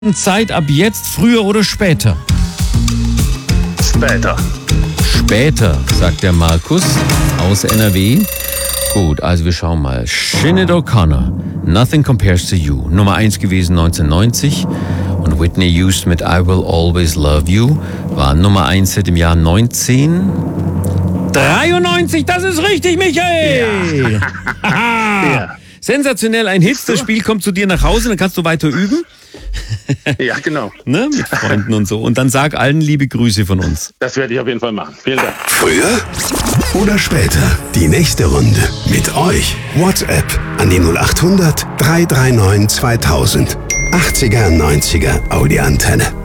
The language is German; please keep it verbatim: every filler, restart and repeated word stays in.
Zeit ab jetzt, früher oder später? Später. Später, sagt der Markus aus N R W. Gut, also wir schauen mal. Sinead O'Connor, Nothing Compares to You. Nummer eins gewesen neunzehnhundertneunzig. Und Whitney Houston mit I Will Always Love You war Nummer eins seit dem Jahr neunzehnhundertdreiundneunzig. Das ist richtig, Michael! Ja. Ja. Sensationell, ein Hit. Das Spiel kommt zu dir nach Hause, dann kannst du weiter üben. Ja, genau. Ne? Mit Freunden und so. Und dann sag allen liebe Grüße von uns. Das werde ich auf jeden Fall machen. Vielen Dank. Früher oder später? Die nächste Runde mit euch. WhatsApp an die null acht hundert, drei drei neun zweitausend. achtziger, neunziger Audi-Antenne.